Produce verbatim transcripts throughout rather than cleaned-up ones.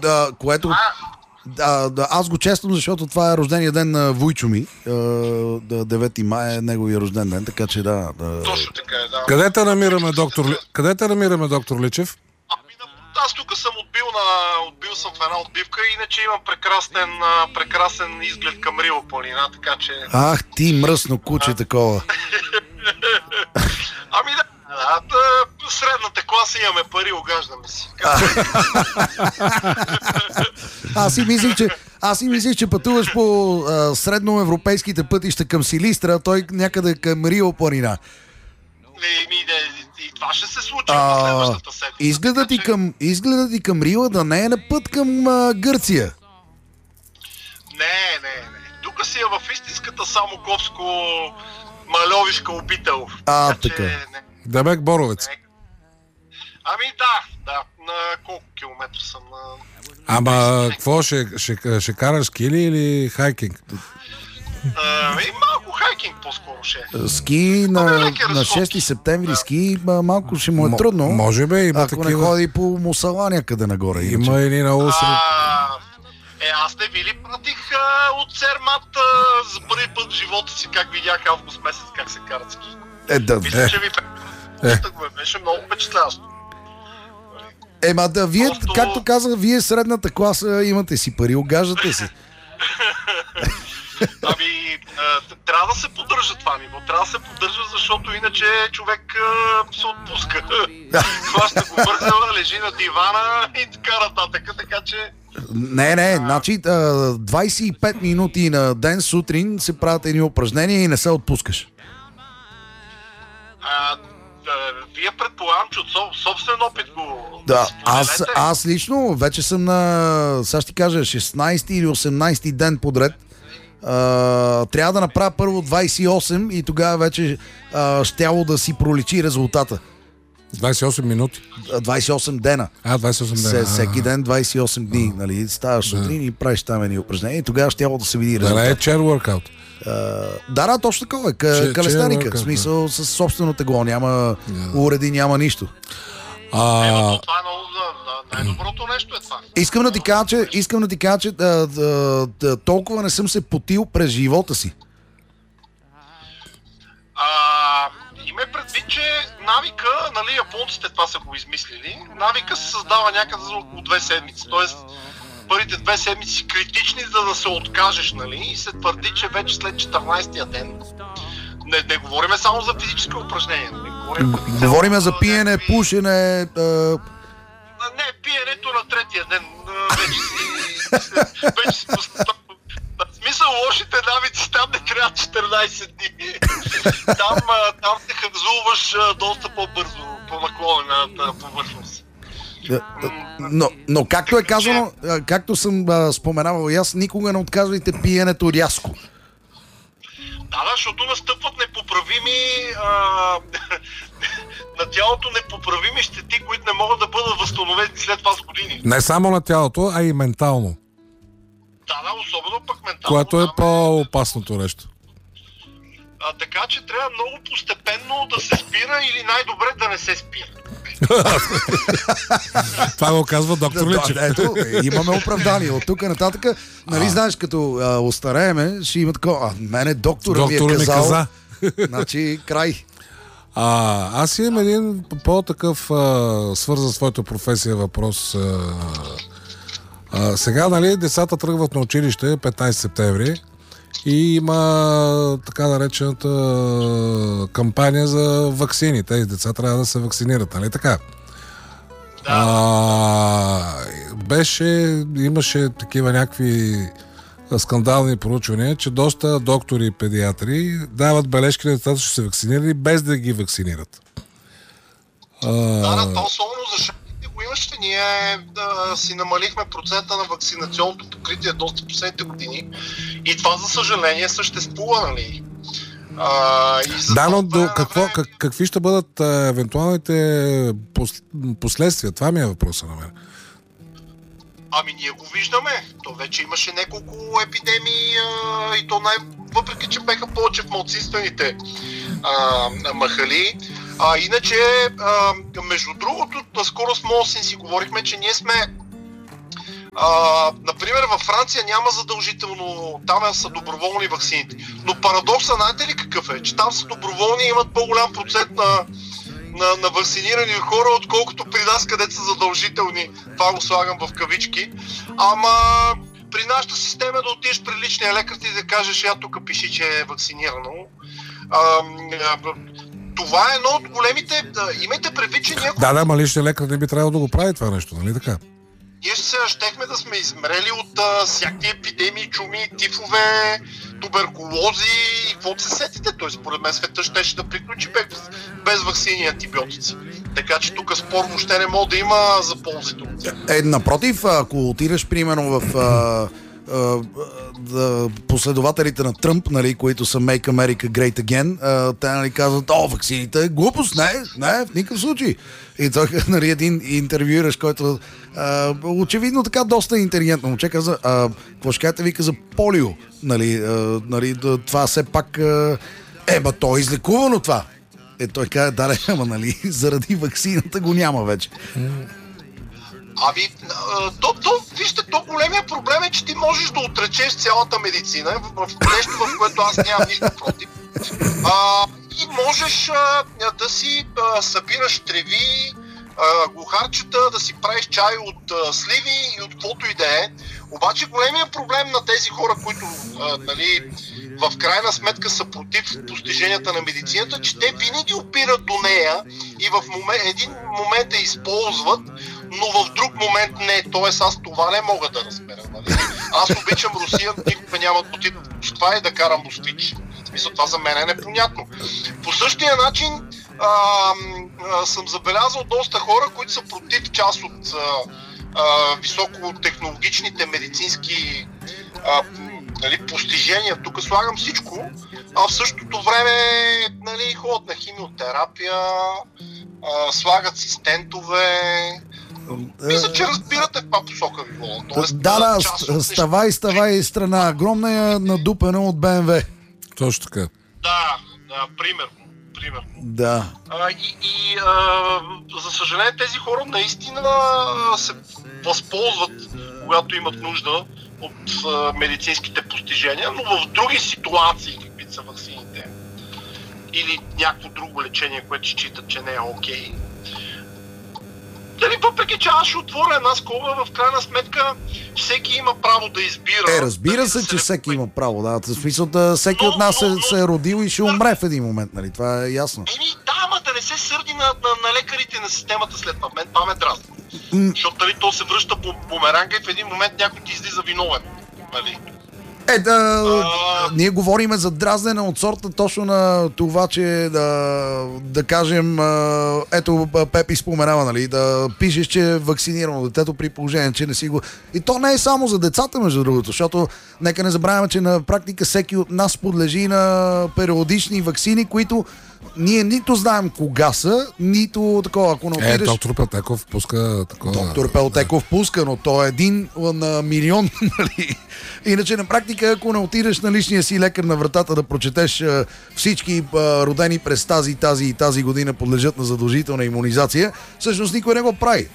да, което... Да, да, аз го чествам, защото това е рождения ден на Вуйчо ми. девети май е неговия рожден ден, така че да. да... Точно така е, да. Къде те намираме, доктор, къде те намираме, доктор Личев? Ами, аз тук съм отбил, на, отбил съм в една отбивка, иначе имам прекрасен, прекрасен изглед към Рила планина, така че... Ах, ти мръсно куче такова. Ами да, да, да, средната класа имаме пари, огаждаме си. Аз си мислих, че, аз си мислих, че пътуваш по а, средноевропейските пътища към Силистра, той някъде към Рила планина. И, и, и, и това ще се случи в следващата седмица. Изгледът ти, към, изгледът ти към Рила да не е на път към а, Гърция. Не, не, не. Тук си е в истинската Самоковско Мальовишка обител. А, така. Дебек Боровец. Ами да, да. На колко километра съм? На... Ама, какво, ще, ще, ще караш ски или хайкинг? Ами, малко хайкинг по-скоро ще. Ски на, на шести септември, да. Ски малко ще му е трудно. М- може би, има ако такива... не ходи по Мусала някъде нагоре. Има или на Усра. Е, аз не ви ли пратих а, от Сермат а, за първи път в живота си, как видях август месец, как се карат ски. Е, да. Мисля, е. че ви е. беше много впечатляващо. Ема да, вие, Просто... както казах, вие средната класа имате си пари, огаждате си. Ами, а, трябва да се поддържа това ниво, трябва да се поддържа, защото иначе човек а, се отпуска. Хваща го бързела, лежи на дивана и така нататък, така че... Не, не, значи двайсет и пет минути на ден сутрин се правят едни упражнения и не се отпускаш. А, да, вие предполагам, че от собствен опит го... Да, аз, аз лично вече съм на, сега ще ти кажа, шестнайсети или осемнайсети ден подред. Uh, трябва да направя първо двайсет и осем и тогава вече uh, щяло да си проличи резултата. двайсет и осем минути. двайсет и осем дена. А, двайсет и осем дена. Всеки ден двайсет и осем дни. Нали? Ставаш сутрин да. И правиш там едни упражнения и тогава щяло да се види резултата. Да, не е чер workout. Uh, да, да, точно такова е. К- калестаника. В смисъл с собствено тегло. Няма yeah. уреди, няма нищо. А... Ето, това е много, най-доброто нещо е това. Искам да ти кажа, че, искам да ти кажа, че да, да, да, толкова не съм се потил през живота си. А, има предвид, че навика, нали, японците това са го измислили, навика се създава някъде за около две седмици. Тоест, първите две седмици критични, за да се откажеш, нали, и се твърди, че вече след четиринайсетия ден. Не, не говорим само за физически упражнения. Не говорим, говорим за пиене, пушене. А... Не, пиенето на третия ден вече си... вече си в смисъл, лошите навици там не трябва четиринайсет дни. Там, там те хъзуваш доста по-бързо, по-наклонена повърхност. Но, но както е казано, както съм а, споменавал и аз, никога не отказвайте пиенето рязко. Да, да, защото настъпват непоправими а, на тялото непоправими щети, които не могат да бъдат възстановени след това с години. Не само на тялото, а и ментално. Да, да, особено пък ментално. Което е по-опасното нещо. А, така че трябва много постепенно да се спира или най-добре да не се спира. Това го казва доктор Личев. Да, ето, имаме оправдание. От тук нататък, нали, знаеш, като а, остарееме, ще има такова. А, мене доктора, доктора ми е казал. Ми каза. Значи, край. А, аз имам един по-такъв а, свързан с твоята професия въпрос. А, а, сега, нали, децата тръгват на училище петнайсети септември и има така наречената кампания за ваксини. Тези деца трябва да се вакцинират, нали така? Да. А, беше, имаше такива някакви скандални проучвания, че доста доктори и педиатри дават бележки на децата, че ще се вакцинирали без да ги вакцинират. А... Да, да, то особено за шапките го имаше. Ние да, си намалихме процента на вакцинационното покритие доста последните години и това, за съжаление, съществува, нали? А, и да, но до, какво, време... как, какви ще бъдат а, евентуалните пос, последствия? Това ми е въпросът на мен. Ами ние го виждаме. То вече имаше няколко епидемии а, и то най... въпреки, че беха повече в малцинствените а, махали. А, иначе, а, между другото, наскоро с Мосин си говорихме, че ние сме А, например, във Франция няма задължително, там са доброволни ваксините. Но парадоксът, знаете ли какъв е? Че там са доброволни и имат по-голям процент на, на, на вакцинирани хора, отколкото при нас, където са задължителни. Това го слагам в кавички. Ама при нашата система да отидеш при личния лекар и да кажеш, я тук пиши, че е вакцинирано. А, а, това е едно от големите... Имайте предвид, че ние... Да, да, ма личния лекар не би трябвало да го прави това нещо, нали така? Ние се щехме да сме измрели от а, всякакви епидемии, чуми, тифове, туберкулози и каквото се сетите. Той според мен света щеше да приключи без, без ваксини и антибиотици. Така че тук спор въобще не може да има за ползите от тях. Е, напротив, ако отидеш примерно в а, а, а, последователите на Тръмп, нали, които са Make America Great Again, а, те нали, казват, о, ваксините, глупост, не, не, в никакъв случай. И той, нали, един интервюираш, който а, очевидно така доста интелигентно момче каза, а, какво ще кажете, вика за полио, нали, а, нали, това все пак, а, е, ба, то е излекувано това. Е, той каза, да, ама, нали, заради ваксината го няма вече. Ами, то, то, вижте, то големия проблем е, че ти можеш да отречеш цялата медицина в, в нещо, в което аз нямам нищо против. А, и можеш а, да си а, събираш треви, а, глухарчета, да си правиш чай от а, сливи и от каквото и да е. Обаче големия проблем на тези хора, които а, нали, в крайна сметка са против постиженията на медицината, че те винаги опират до нея и в момент, един момент я използват, но в друг момент не. Тоест аз това не мога да разбера. Нали? Аз обичам Русия, никога няма да отида в това и да карам москвич. В смисъл, това за мен е непонятно. По същия начин а, а, съм забелязал доста хора, които са против част от а, а, високотехнологичните медицински а, нали, постижения. Тук слагам всичко, а в същото време нали, ходят на химиотерапия, а, слагат си стентове. Мисля, че разбирате в каква посока ви вода. Тоест, да, да, ставай, ставай страна. Огромна е надупена от Б М В. Точно така. Да, да, примерно. примерно. Да. А, и, и а, за съжаление тези хора наистина се възползват, когато имат нужда от а, медицинските постижения, но в други ситуации, каквито са ваксините или някакво друго лечение, което считат, че не е окей. Дали, въпреки че аз ще отворя една скоба, в крайна сметка всеки има право да избира. Е, разбира се, да че се всеки има право. Да, в смисъл да всеки но, от нас но, се, но, се е родил и ще умре в един момент, нали? Това е ясно. Еми, да, ама да не се сърди на, на, на лекарите на системата след това. Мен това ме дразни. М- Защото нали, то се връща по бумеранга и в един момент някой ти излиза виновен. Нали? Е, да, А... ние говориме за дразнене от сорта точно на това, че да, да кажем, ето Пепи споменава, нали, да пишеш, че е вакцинирано детето при положение, че не си го... И то не е само за децата, между другото, защото нека не забравяме, че на практика всеки от нас подлежи на периодични ваксини, които ние нито знаем кога са, нито такова, ако не отидеш... Е, доктор Пелтеков пуска такова... Доктор Пелтеков да. пуска, но той е един на милион, нали? Иначе на практика, ако не отидеш на личния си лекар на вратата да прочетеш всички родени през тази, тази и тази година подлежат на задължителна имунизация, всъщност никой не го прави.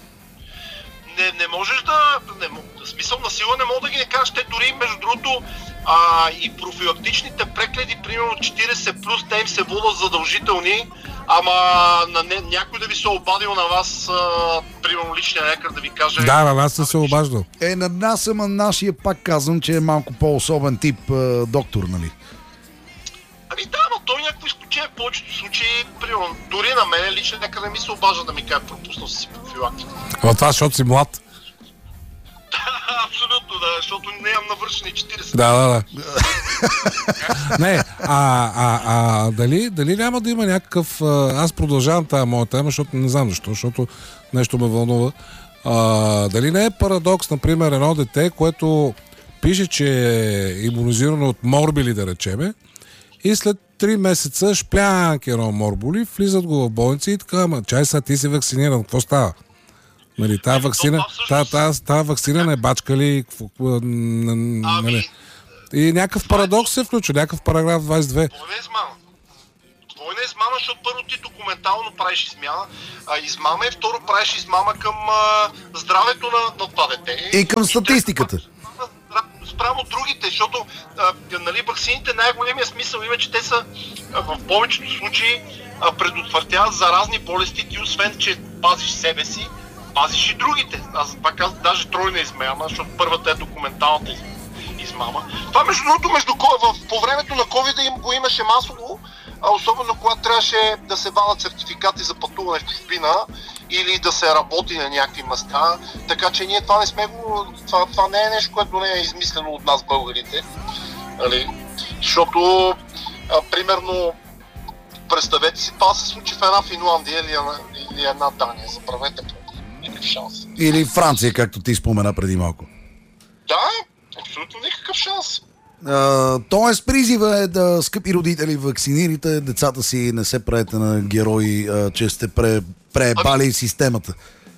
Не, не можеш да... Не, в смисъл на сила не мога да ги не кажеш. Те дори, между другото, а, и профилактичните прегледи, примерно четирийсет плюс, те им се водят задължителни, ама на не, някой да ви се обадил на вас, а, примерно личния лекар да ви каже... Да, на нас не се обаждал. Е, на нас, ама нашия пак казвам, че е малко по-особен тип а, доктор, нали? Ами да, но той някакво изключение в повечето случаи, примерно, дори на мен личен лекар не ми се обажда да ми каже пропуснал си профилактика. А това, защото си млад. Абсолютно, да, защото не имам навършени четирийсет. Да, да, да. Не, а, а, а дали, дали няма да има някакъв... Аз продължавам тази моя тема, защото не знам защо, защото нещо ме вълнува. А, дали не е парадокс, например, едно дете, което пише, че е имунизирано от морбили, да речеме, и след три месеца шплянки едно морболи, влизат го в болница и така, ама чай сега ти си вакциниран, какво става? Нали, тази вакцина, тази, тази, тази вакцина не бачка ли? Нали? И някакъв парадокс се включва, някакъв параграф двайсет и две. Това не е измама. Това не е измама, защото първо ти документално правиш измяна, а, измама и второ правиш измама към а, здравето на, на това дете. И към статистиката. Спрямо другите, защото а, нали, ваксините най-големия смисъл има, че те са а, в повечето случаи а, предотвратяват заразни болести, ти освен, че пазиш себе си, пазиш и другите. Аз това казвам, даже тройна измама, защото първата е документалната измама. Това между другото, между, в, по времето на ковид им го имаше масово, а особено когато трябваше да се вадят сертификати за пътуване в чужбина или да се работи на някакви места, така че ние това не сме го, това, това не е нещо, което не е измислено от нас българите, нали? Защото а, примерно представете си, това се случи в една Финландия или, или една Дания, забравете просто, никакъв шанс. Или Франция, както ти спомена преди малко. Да, абсолютно никакъв шанс. Uh, тоест призива е да, скъпи родители, вакцинирайте децата си, не се правете на герои, uh, че сте пре, преебали ами, системата.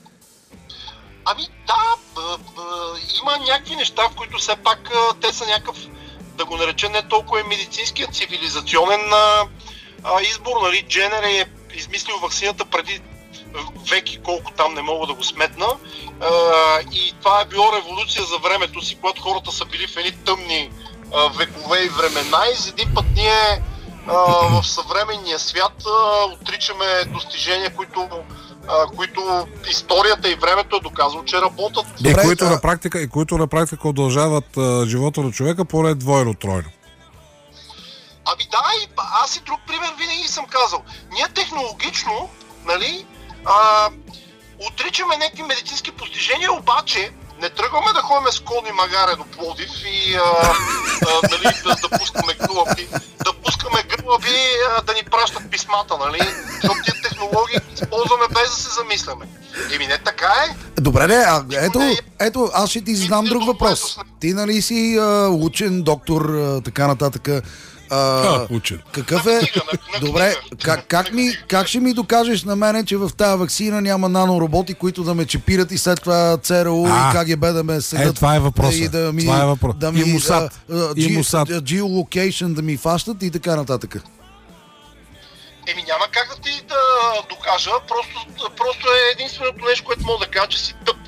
Ами да, б, б, има някакви неща, в които все пак а, те са някакъв, да го наречем, не толкова медицински, а цивилизационен а, а, избор. Нали? Дженер е измислил ваксината преди веки, колко там не мога да го сметна. А, и това е било революция за времето си, когато хората са били в едни тъмни векове и времена и за един път ние а, в съвременния свят а, отричаме достижения, които, а, които историята и времето е доказало, че работят. И които на практика, и които на практика удължават а, живота на човека поне двойно-тройно. Ами да, и аз и друг пример винаги съм казал. Ние технологично, нали, а, отричаме някакви медицински постижения, обаче не тръгваме да ходим с конни магаре до Пловдив и а, а, нали, да, да пускаме гълъби, да пускаме гълъби а, да ни пращат писмата, нали? Защото тия технологии използваме без да се замисляме. Еми не така е. Добре, не, а, ето, ето, аз ще ти задам друг въпрос. Ти нали си а, учен, доктор, а, така нататък. А, учен. Какъв е? Добре, как, как, ми, как ще ми докажеш на мене, че в тази ваксина няма нанороботи, които да ме чипират и след това ЦРУ и КГБ да ме седат? Е, това е въпросът. И да ми, това е въпрос. Да ми, и Мусад. И Мусад. Geolocation да ми фащат и така нататък. Еми няма как да ти да докажа, просто, просто е единственото нещо, което мога да кажа, че си тъп.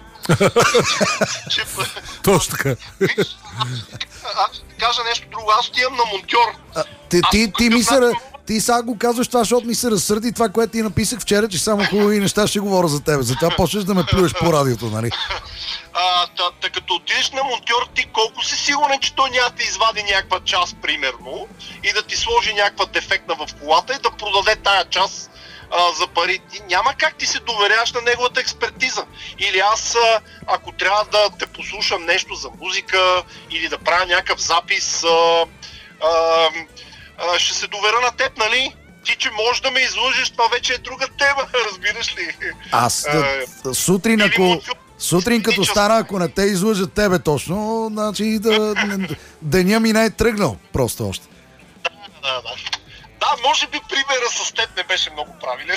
Точно така. Аз ще кажа нещо друго, аз отивам на монтьор. А, ти, ти, ти, ми се, ти сега го казваш това, защото ми се разсърди това, което ти написах вчера, че само хубави неща ще говоря за тебе. Затова почнеш да ме плюеш по радиото, нали? А, та, та, като отидеш на монтьор, ти колко си сигурен, че той няма да извади някаква част, примерно, и да ти сложи някаква дефектна в колата и да продаде тая част а, за пари. Ти няма как ти се доверяваш на неговата експертиза. Или аз, а, ако трябва да те послушам нещо за музика или да правя някакъв запис, а, а, а, ще се доверя на теб, нали? Ти, че можеш да ме излъжеш, това вече е друга тема, разбираш ли? Аз да, сутрин, ако... Сутрин като стана, ако не те излъжат тебе точно, значи да, деня ми не е тръгнал просто още. Да, да, да. Да, може би примера с теб не беше много правилен.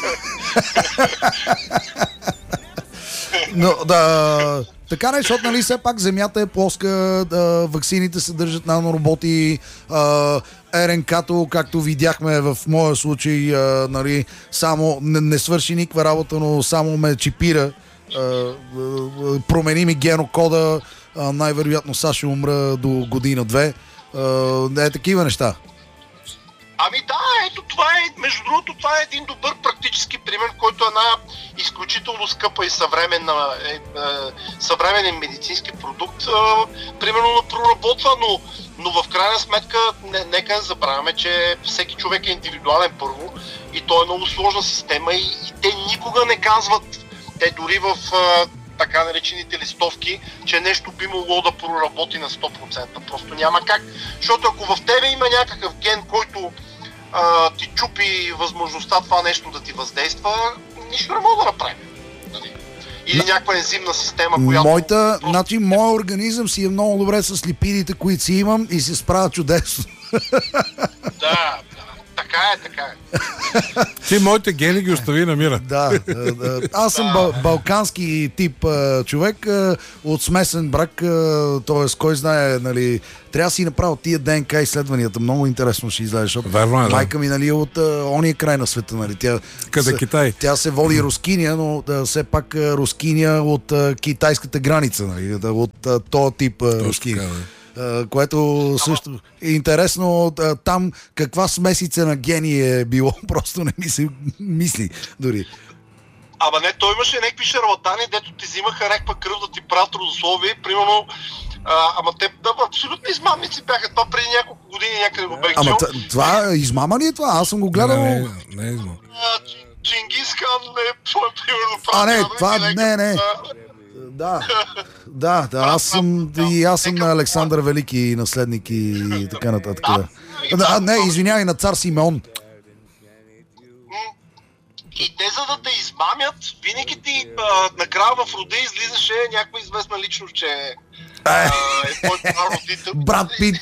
Но да... Така не, защото нали все пак земята е плоска, да, ваксините съдържат нанороботи, а, РНК-то, както видяхме в моя случай, а, нали, само не, не свърши никаква работа, но само ме чипира. А, а, промени ми генокода, а, най-вероятно сега ще умра до година-две. Е такива неща. Ами да, ето това е, между другото, това е един добър практически пример, който е една изключително скъпа и съвременна, е, е, съвременен медицински продукт, е, примерно на проработва, но, но в крайна сметка не, нека не забравяме, че всеки човек е индивидуален първо и то е много сложна система и, и те никога не казват, те дори в е, така наречените листовки, че нещо би могло да проработи на сто процента. Просто няма как. Защото ако в тебе има някакъв ген, който а, ти чупи възможността това нещо да ти въздейства, нищо не мога да направим. Или някаква ензимна система, която... Моята, просто... значи, моят организъм си е много добре с липидите, които си имам и се справя чудесно. Да, да. Така така е, така е. Ти моите гени ги остави на мира. Да, аз съм бал, балкански тип а, човек а, от смесен брак, т.е. кой знае, нали, трябва да си направил тия ДНК изследванията, много интересно ще излезе, защото Верно е, да. майка ми, нали, от а, ония край на света, нали, тя, Къде се, Китай? Тя се води рускиня, но да, все пак а, рускиня от а, китайската граница, нали, да, от а, този тип а, рускиня. Така, да. Uh, което също е интересно, uh, там каква смесица на гени е било, просто не ми се мисли дори. Ама не, той имаше някакви шарлатани, дето ти взимаха някаква кръв да ти правят родословие, примерно, а, ама те да, абсолютно измамници бяха, това преди няколко години някъде го бех Ама чул. т- това измама ли е това? Аз съм го гледал. Не, не, не е измам. А, Чингис Хан, не, това е примерно А, не, правил, това някакъв, не, не. а, Да, да, да, аз съм и аз съм на Александър Велики наследник и така нататък. Да. Да, не, извинявай, на цар Симеон. И те, за да те измамят, винаги ти а, накрая в рода излизаше някаква известна личност, че а, е твой родител. Брат Пит.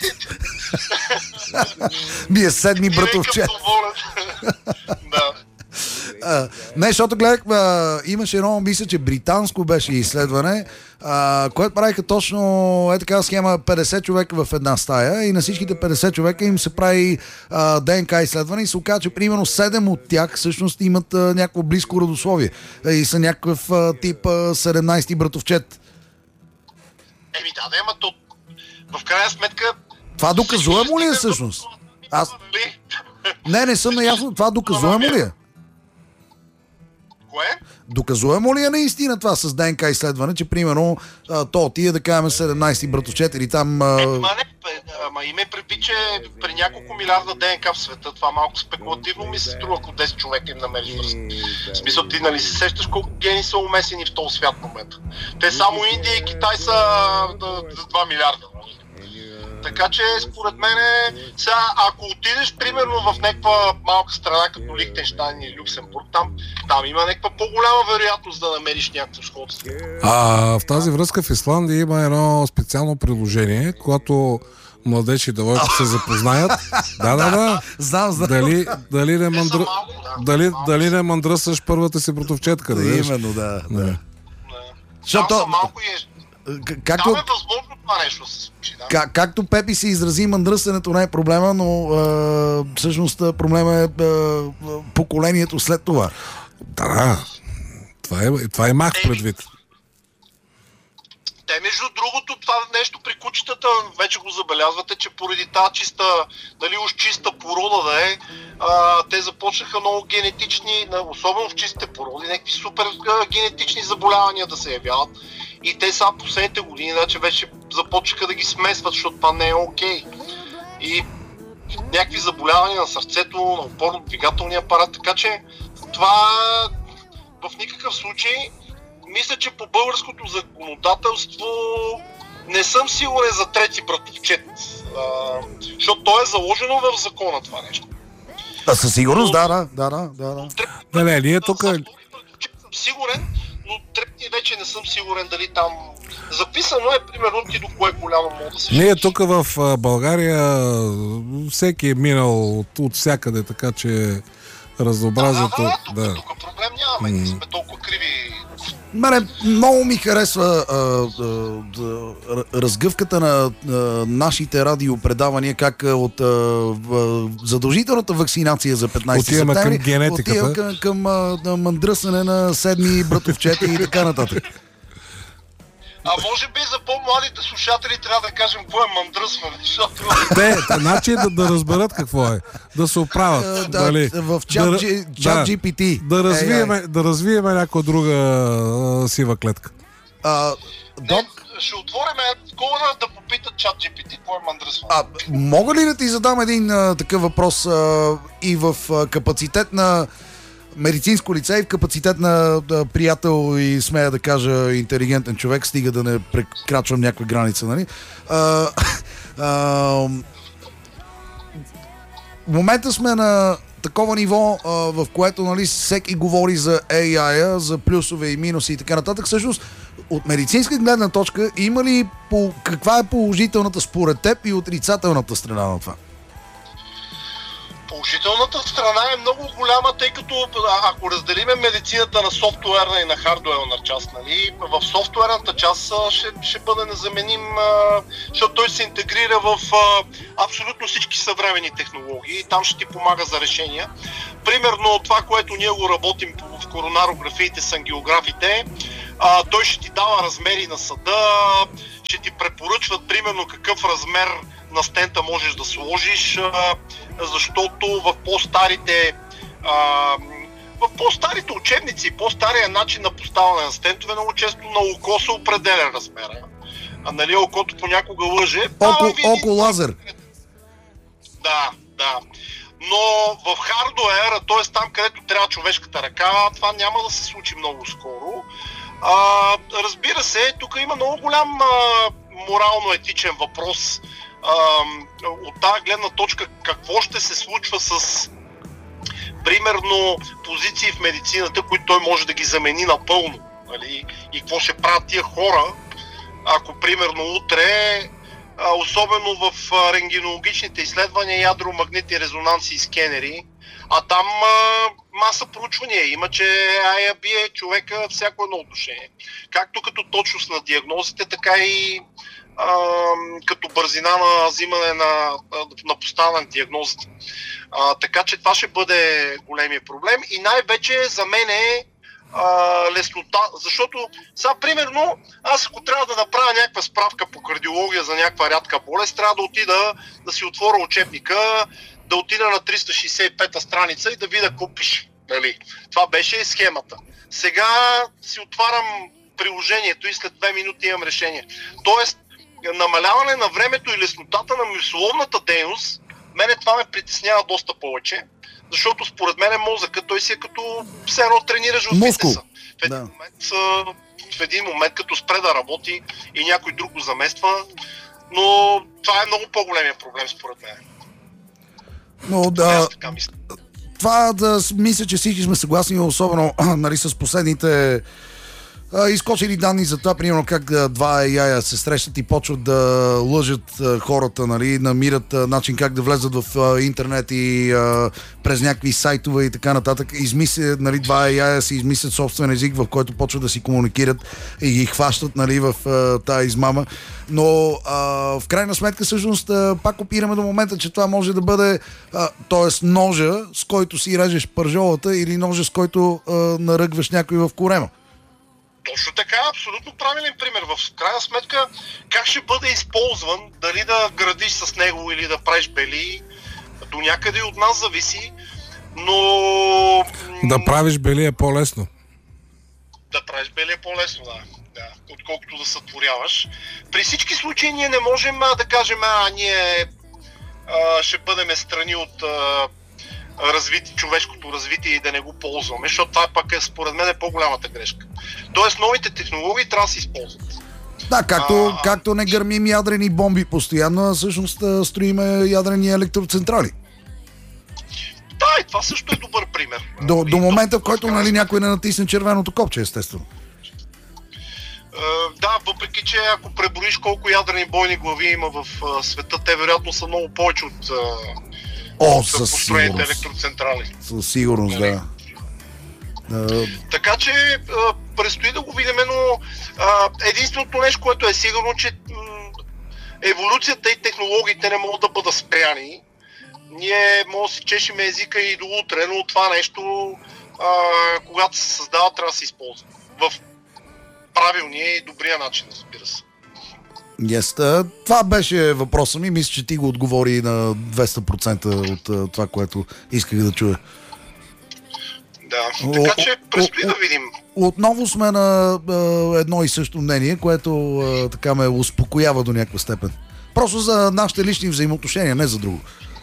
Ми е седми И братовче. някакъв доволен. Да. А, не, защото гледах, а, имаше едно, мисля, че британско беше изследване, а, което правиха точно е така схема петдесет човека в една стая и на всичките петдесет човека им се прави а, ДНК изследване и се оказа, че примерно седем от тях всъщност имат а, някакво близко родословие и са някакъв а, тип а, седемнайсети братовчет. Еми да, да, ама то в крайна сметка... Това доказуемо ли е всъщност? Аз... Не, не съм наясно. Това доказуемо ли е? Кое? Доказуемо ли е наистина това с ДНК изследване, че примерно а, то ти е да кажем седемнайсети братовчет или там... А... Е, ма не, ама име предвид, че при няколко милиарда ДНК в света, това малко спекулативно ми се струва, ако десет човека им намериш връзка. В смисъл, ти нали се сещаш колко гени са умесени в този свят в момента. Те само Индия и Китай са за два милиарда. Така че, според мен, сега, ако отидеш, примерно, в някаква малка страна, като Лихтенщайн или Люксембург, там, там има някаква по-голяма вероятност да намериш някакво сходство. А в тази връзка в Исландия има едно специално приложение, когато младежи и девойки се запознаят. Да, да, да. Знам, знам. Дали, дали, не, мандр... малко, да. дали, дали не мандръсваш първата си братовчетка. Да, видиш? Именно, да. Да. да. Там са малко и е... Както, Там е възможно това нещо да се случи, да. как, както Пепи се изрази, мандръсенето не е проблема, но а, всъщност проблема е а, поколението след това. Да, да. Това е, това е мах предвид. Те, между другото, това нещо при кучетата, вече го забелязвате, че поради тази чиста, нали, уж чиста порода да е, а, те започнаха много генетични, особено в чистите породи, някакви супер а, генетични заболявания да се явяват. И те са последните години, значи вече започнаха да ги смесват, защото това не е окей. И някакви заболявания на сърцето, на опорно-двигателния апарат, така че това в никакъв случай, мисля, че по българското законодателство не съм сигурен за трети братовчет, а, защото то е заложено в закона това нещо. А със сигурност, да, да, да, да, да. Не, не, ние тук... Съм сигурен, но трети вече не съм сигурен дали там... Записано е, примерно, ти до кое голямо мога да се... Ние тук в България всеки е минал от, от всякъде, така че разнообразието... Да, да, да, да. тук, тук проблем нямаме, ние сме толкова криви. Мене много ми харесва а, а, а, разгъвката на а, нашите радиопредавания, как а, от а, в, задължителната вакцинация за петнайсети Отиваме септември към генетиката. отиваме към, към а, на мандръсане на седми братовчета и така нататък. А може би за по-младите слушатели трябва да кажем какво е мандръсване, защото... Те, значи да, да разберат какво е. Да се оправят. А, да, дали, в чат, да, G, чат да, джи пи ти. Да развиеме, да развиеме някоя друга а, сива клетка. А, Док, Не, ще отворим такова да попитат чат джи пи ти, какво е мандръсване. а, мога ли да ти задам един а, такъв въпрос а, и в а, капацитет на медицинско лице и в капацитет на да, приятел и смея да кажа интелигентен човек, стига да не прекрачвам някаква граница, нали? А, а, в момента сме на такова ниво, а, в което, нали, всеки говори за ей ай, за плюсове и минуси и така нататък. Всъщност, от медицинска гледна точка, има ли по, каква е положителната според теб и отрицателната страна на това? Положителната страна е много голяма, тъй като ако разделиме медицината на софтуерна и на хардуерна част, нали, в софтуерната част ще, ще бъде незаменим, защото той се интегрира в абсолютно всички съвременни технологии и там ще ти помага за решения. Примерно това, което ние го работим в коронарографиите с ангиографите, той ще ти дава размери на съда, ще ти препоръчват примерно какъв размер на стента можеш да сложиш, защото в по-старите в по-старите учебници, по-стария начин на поставяне на стентове много често на око се определя размера. А нали окото понякога лъже. Око, да, око лазер. Да, да. Но в хардуера, т.е. там където трябва човешката ръка, това няма да се случи много скоро. А, разбира се, тук има много голям а, морално-етичен въпрос. Uh, от тази гледна точка какво ще се случва с примерно позиции в медицината, които той може да ги замени напълно, нали? И какво ще правят тия хора, ако примерно утре, uh, особено в uh, рентгенологичните изследвания, ядромагнитни резонанси и скенери, а там uh, маса проучвания има, че Ай А Би е човека всяко едно отношение. Както като точност на диагнозите, така и Uh, като бързина на взимане на, на поставяне на диагнозата. Uh, така че това ще бъде големия проблем и най-вече за мен е uh, леснота, защото сега примерно аз ако трябва да направя някаква справка по кардиология за някаква рядка болест, трябва да отида да си отворя учебника, да отида на триста шейсет и пета страница и да видя какво пише. Нали? Това беше схемата. Сега си отварям приложението и след две минути имам решение. Тоест намаляване на времето и леснотата на мисловната дейност, мене това ме притеснява доста повече, защото според мен мозъкът, той си е като все едно тренираш в фитнеса. В един, да. момент, в един момент като спре да работи и някой друг го замества, но това е много по-големия проблем според мен. Но да, това да мисля, че всички сме съгласни, особено нали, с последните изкочили данни за това, примерно как два Ей Ай се срещат и почват да лъжат хората, нали, намират начин как да влезат в интернет и а, през някакви сайтове и така нататък. Измислят, нали, два Ей Ай си измислят собствен език, в който почват да си комуникират и ги хващат, нали, в а, тая измама. Но а, в крайна сметка всъщност а, пак опираме до момента, че това може да бъде а, т.е. ножа, с който си режеш пържолата или ножа, с който а, наръгваш някой в корема. Точно така, абсолютно правилен пример. В крайна сметка, как ще бъде използван, дали да градиш с него или да правиш бели, до някъде от нас зависи, но... Да правиш бели е по-лесно. Да правиш бели е по-лесно, да. да. Отколкото да сътворяваш. При всички случаи ние не можем а, да кажем, а ние а, ще бъдем страни от... А, развити, човешкото развитие и да не го ползваме, защото това пък е според мен е по-голямата грешка. Тоест новите технологии трябва да се използват. Да, както, а, както не гърмим ядрени бомби постоянно, всъщност строиме ядрени електроцентрали. Да, и това също е добър пример. До, до момента, в който нали, някой не натисне червеното копче, естествено. Да, въпреки че ако преброиш колко ядрени бойни глави има в света, те вероятно са много повече от О, със построените електроцентрали. Със сигурност, да. да. Така че а, предстои да го видим, но а, единственото нещо, което е сигурно, че м, еволюцията и технологиите не могат да бъдат спряни. Ние може да си чешем езика и до утре, но това нещо, а, когато се създава, трябва да се използва. В правилния и добрия начин, разбира се. Yes. Това беше въпросът ми. Мисля, че ти го отговори на двеста процента от това, което исках да чуя. Да, така че предстои да видим. Отново сме на а, едно и също мнение, което а, така ме успокоява до някаква степен. Просто за нашите лични взаимоотношения, не за друго.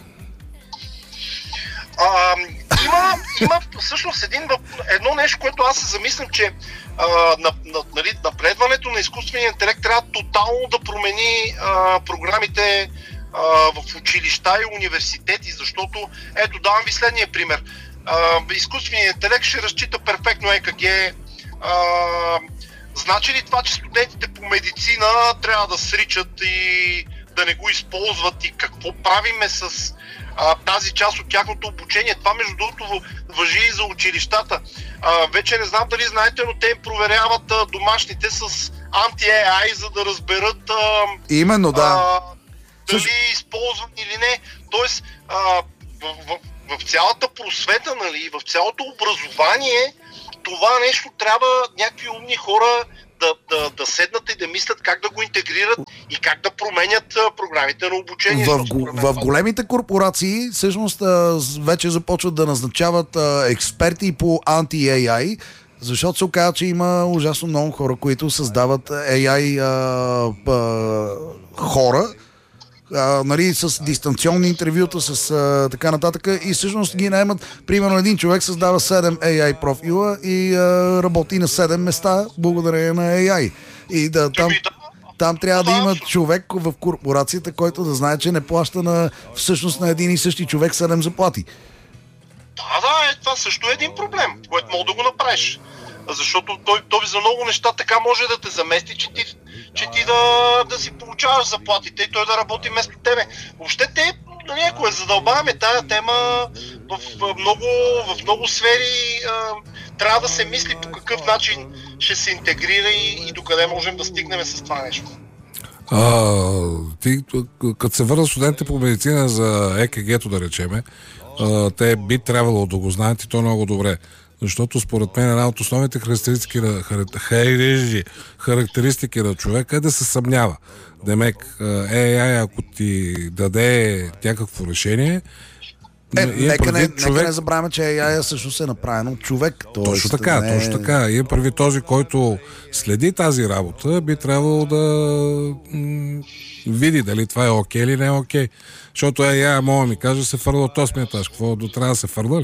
А, има, има всъщност един, едно нещо, което аз се замислям, че а, на, на, нали, напредването на изкуствения интелект трябва тотално да промени а, програмите а, в училища и университети, защото ето давам ви следния пример. А, изкуственият интелект ще разчита перфектно Е К Г. А, значи ли това, че студентите по медицина трябва да сричат и да не го използват и какво правиме с а, тази част от тяхното обучение. Това между другото важи и за училищата. А, вече не знам дали знаете, но те им проверяват а, домашните с анти-ей ай, за да разберат а, Именно, да. а, дали е използван или не. Тоест, а, в, в, в цялата просвета, нали, в цялото образование, това нещо трябва някакви умни хора да, да, да седнат и да мислят как да го интегрират и как да променят а, програмите на обучение. В, в големите корпорации всъщност а, вече започват да назначават а, експерти по анти-ей ай, защото се оказа, че има ужасно много хора, които създават ей ай а, а, хора, а, нали, с дистанционни интервюта, с а, така нататък, и всъщност ги наемат. Примерно един човек създава седем ей ай профила и а, работи на седем места благодарение на ей ай. И да, там, там трябва да има човек в корпорацията, който да знае, че не плаща на, всъщност на един и същи човек седем заплати. Да, да, е, това също е един проблем, който мога да го направиш. Защото той, той за много неща така може да те замести, че ти, че ти да, да си получаваш заплатите и той да работи вместо тебе. Въобще те, ако я задълбаваме тая тема, в, в, много, в много сфери а, трябва да се мисли по какъв начин ще се интегрира и, и докъде можем да стигнем с това нещо. А, ти, като се върна студентите по медицина за е ка ге-то, да речеме, а, те би трябвало да го знаят и то много добре. Защото според мен една от основните характеристики на, характеристики на човека е да се съмнява. Демек, ей ай, ако ти даде някакво решение, Е, нека, не, човек... нека не забравяме, че ей ай всъщност е направено от човек. Точно така, не... точно така. И първи този, който следи тази работа, би трябвало да м- види дали това е окей или не е окей. Защото ей ай, мога ми каже, се фърля от осмия етаж. Какво до трябва да се фърля ли?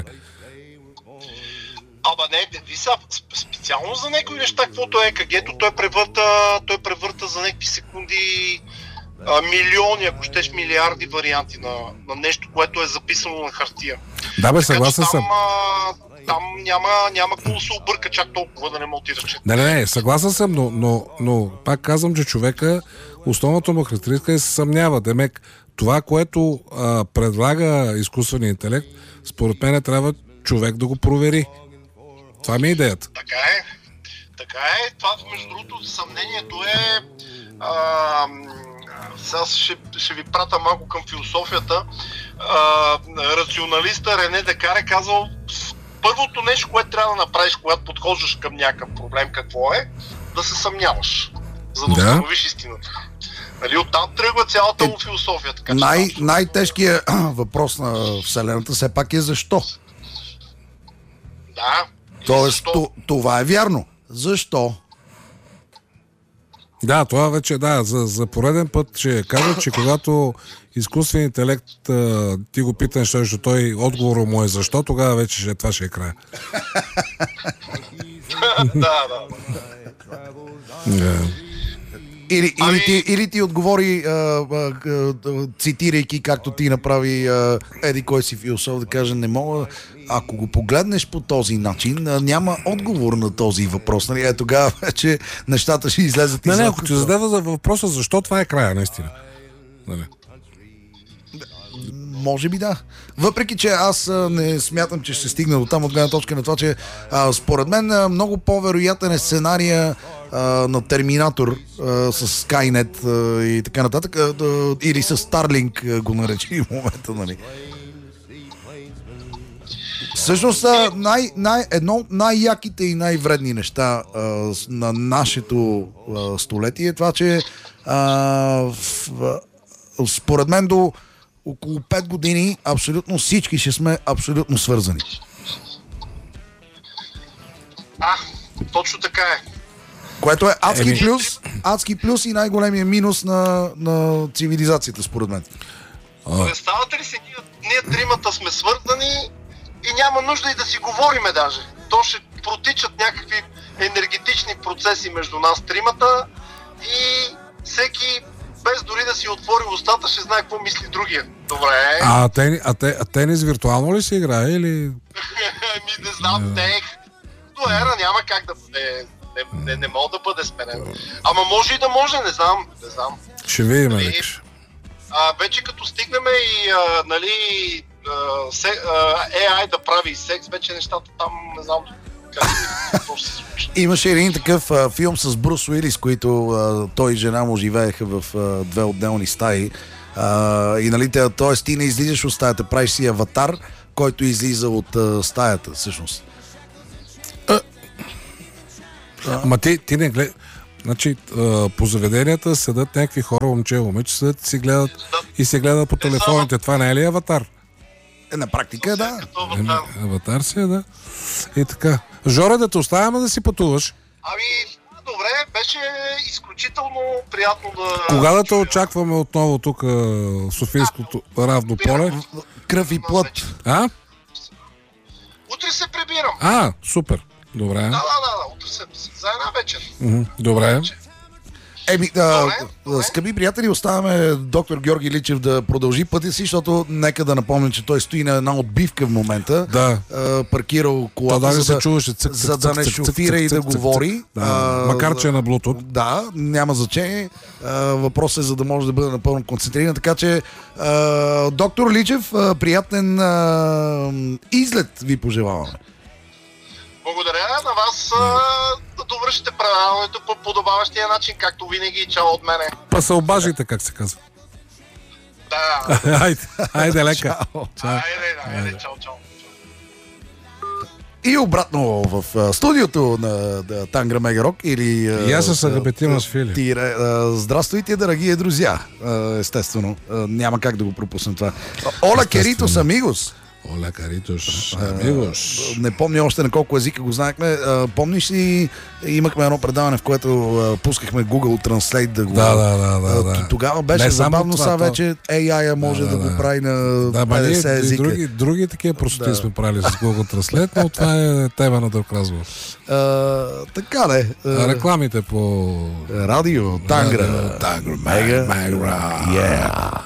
Ама не, ви са специално за някои неща, каквото е е ка ге-то, той превърта, той превърта за някакви секунди а, милиони, ако щеш милиарди варианти на, на нещо, което е записано на хартия. Да, бе, съгласен съм. Там, а, там няма, няма какво да се обърка чак толкова, да не мога ти да чета. Не, не, не, съгласен съм, но, но, но пак казвам, че човека, основната му характеристика е се съмнява. Демек, това, което а, предлага изкуственият интелект, според мен трябва човек да го провери. Това ми е идеята. Така е. Така е. Това, между другото, съмнението е... А, сега ще, ще ви пратя малко към философията. А, рационалиста Рене Декар е казал, първото нещо, което трябва да направиш, когато подхождаш към някакъв проблем, какво е? Да се съмняваш, за да, да. установиш истината. Нали, оттам тръгва цялата е, му философия. Така, най- най-тежкият въпрос на Вселената все пак е защо? Да. Тоест, т- това е вярно. Защо? Да, това вече, да, за, за пореден път ще кажа, че когато изкуствен интелект а, ти го питаш, защото той отговора му е защо, тогава вече ще, това ще е края. Да, да. Yeah. Или, ами... или, ти, или ти отговори, а, а, а, цитирайки както ти направи а, еди кой си философ, да каже, не мога, ако го погледнеш по този начин, а, няма отговор на този въпрос. Нали? Е, тогава вече нещата ще излезат не, и не, ако ти задава за въпроса защо това е края, наистина. Нали? Може би да. Въпреки, че аз а, не смятам, че ще се стигне до там от гледна точка на това, че а, според мен а, много по-вероятен е сценария а, на Терминатор а, с Skynet а, и така нататък, а, а, или с Starlink а, го наречи в момента, нали. Всъщност най, най, едно от най-яките и най-вредни неща а, на нашето а, столетие е това, че а, в, в, според мен до около пет години абсолютно всички ще сме абсолютно свързани. А, точно така е. Което е адски е, плюс, адски плюс и най-големия минус на, на цивилизацията, според мен. Представате ли си, ние, ние тримата сме свързани и няма нужда и да си говориме даже. То ще протичат някакви енергетични процеси между нас тримата и всеки без дори да си отвори устата, ще знае какво мисли другия. Добре. А, тени, а, те, а тенис виртуално ли се играе или... Ми не знам, yeah. тех. До ера няма как да бъде... Не, не, не мога да бъде сменен. Ама може и да може, не знам. Не знам. Ще видим, Алекс. а, вече като стигнем и а, нали, а, се, а, Ей Ай да прави секс, вече нещата там не знам как какво ще се случи. Имаше един такъв а, филм с Брус Уилис, които а, той и жена му живееха в а, две отделни стаи. А, и нали, т.е. ти не излизаш от стаята, правиш си аватар, който излиза от а, стаята, всъщност. А, ама ти, ти не гледа. Значи, а, по заведенията седат някакви хора, момче и момиче, седат и си гледат, и се гледат по телефоните. Това не е ли аватар? Е, на практика, да. Аватар. Аватар си е, да. И така. Жоре, да те оставяме да си пътуваш. Ами, добре, беше изключително приятно да... Кога да те очакваме отново тук в Софийското равно поле? Кръв и плът. А? Утре се прибирам. А, супер. Добре. Да, да, да, утре се за една вечер. М-м, добре. Еми, а, скъпи приятели, оставяме доктор Георги Личев да продължи пътя си, защото нека да напомням, че той стои на една отбивка в момента. Да. А, паркирал колата, да, за, се да, чуваше, цък, за цък, да не цък, шофира цък, и цък, да цък, говори. Да. А, Макар, че е на Bluetooth. Да, няма значение. А, въпросът е за да може да бъде напълно концентриран. Така че, а, доктор Личев, а, приятен а, излет ви пожелаваме. Благодаря на вас да довършите предаването по подобаващия начин, както винаги и чао от мене. Па се обажите, как се казва. Да. Айде, айде лека. Айде, айде, чао, чао. И обратно в а, студиото на, на Тангра Мегарок или... И аз се репетирам с Фили. Тире, а, здравствуйте, драги друзья. А, естествено, а, няма как да го пропуснем това. Ола Керитос, амигос. Оля Каритош, амигос. Не помня още на колко езика го знаехме. А, помниш ли, имахме едно предаване, в което а, пускахме Google Translate да го... Да, да, да, да, да. Тогава беше не забавно, сега това, вече Ей Ай може да, да, да, да го прави на да, петдесет езика. Други, други такива простоти да. Сме правили с Google Translate, но това е тема на друг разговор. Така де. А, рекламите по... Радио Тангра. Тангра Мегара. Yeah.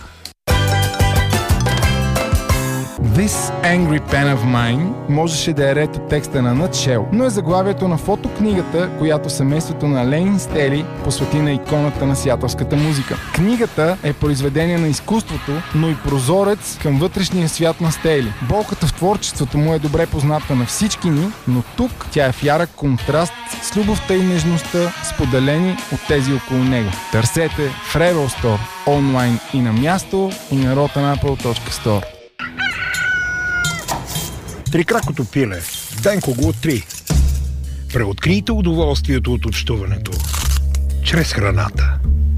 This Angry Pen of Mine можеше да е ред от текста на Nutshell, но е заглавието на фотокнигата, която семейството на Ленин Стели посвети на иконата на сиатълската музика. Книгата е произведение на изкуството, но и прозорец към вътрешния свят на Стели. Болката в творчеството му е добре позната на всички ни, но тук тя е в ярък контраст с любовта и нежността, споделени от тези около него. Търсете в Rebel Store, онлайн и на място, и на rotten apple точка store. Трикракото пиле. Денко го три. Преоткрийте удоволствието от общуването чрез храната.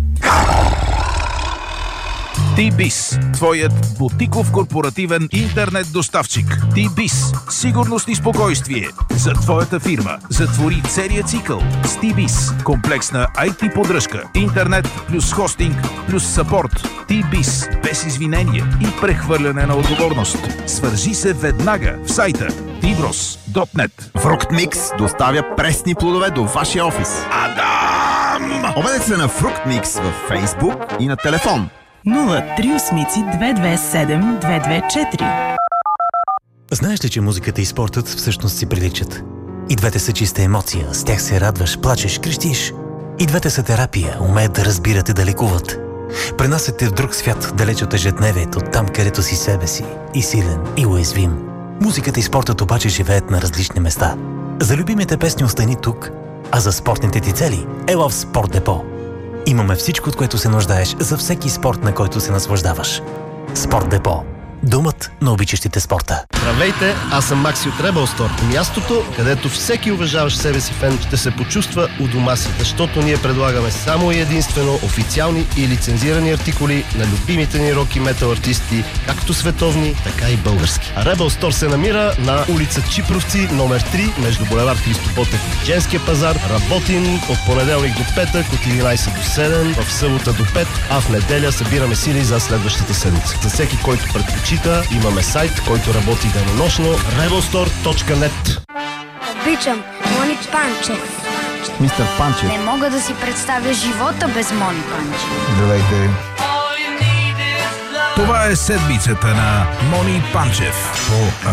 Ти-Биз, твоят бутиков корпоративен интернет доставчик. Ти-Биз, сигурност и спокойствие за твоята фирма. Затвори целия цикъл с Ти-Биз. Комплексна ай ти поддръжка, интернет плюс хостинг плюс съпорт. Ти-Биз, без извинение и прехвърляне на отговорност. Свържи се веднага в сайта ти брос точка нет. Фруктмикс доставя пресни плодове до вашия офис. Адам! Обадете се на Фруктмикс във Фейсбук и на телефон нула три осем две две седем две две четири. Знаеш ли, че музиката и спортът всъщност си приличат? И двете са чиста емоция, с тях се радваш, плачеш, крещиш. И двете са терапия, умеят да разбират и да лекуват. Пренасят те в друг свят, далеч от ежедневието, там където си себе си, и силен, и уязвим. Музиката и спортът обаче живеят на различни места. За любимите песни остани тук, а за спортните ти цели ела в Спорт Депо. Имаме всичко, от което се нуждаеш за всеки спорт, на който се наслаждаваш. Спорт Депо. Думът на обичащите спорта. Здравейте, аз съм Макси от Rebel Store. Мястото, където всеки уважаващ себе си фен ще се почувства у дома си, защото ние предлагаме само и единствено официални и лицензирани артикули на любимите ни рок и метал артисти, както световни, така и български. А Rebel Store се намира на улица Чипровци, номер три, между булевард Христо Ботев и Женския пазар. Работим от понеделник до петък, от единайсет до седем, в събота до пет, а в неделя събираме сили за следващата седмица. За всеки, който предпочита, имаме сайт, който работи денонощно rebel store точка нет. Обичам Мони Панчев. Мистер Панчев. Не мога да си представя живота без Мони Панчев. Здравейте. Това е седмицата на Мони Панчев по